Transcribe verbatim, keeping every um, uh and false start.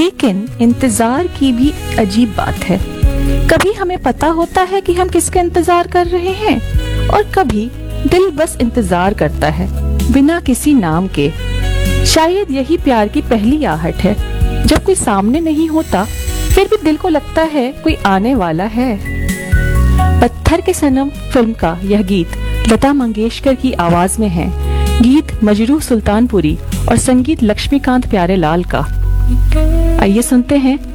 लेकिन इंतजार की भी अजीब बात है। कभी हमें पता होता है कि हम किसका इंतजार कर रहे हैं, और कभी दिल बस इंतजार करता है बिना किसी नाम के। शायद यही प्यार की पहली आहट है, जब कोई सामने नहीं होता फिर भी दिल को लगता है कोई आने वाला है। पत्थर के सनम फिल्म का यह गीत लता मंगेशकर की आवाज में है। गीत मजरूह सुल्तानपुरी और संगीत लक्ष्मीकांत प्यारेलाल का। आइए सुनते हैं